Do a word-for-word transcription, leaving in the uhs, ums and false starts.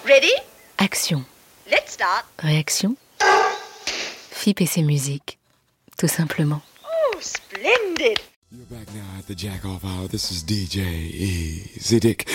Ready? Action. Let's start. Réaction. F I P et ses musiques. Tout simplement. Oh, splendid. You're back now at the Jack Off Hour. This is D J Easy Dick.